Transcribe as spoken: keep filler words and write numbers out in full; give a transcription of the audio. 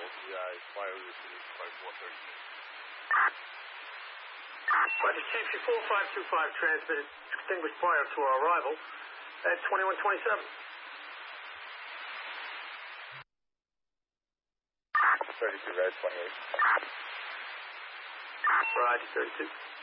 G I, fire received by four thirty-six. Roger, C P four five two five transmitted extinguished prior to our arrival at twenty-one twenty-seven. thirty-two, red, twenty-eight. Roger, thirty-two.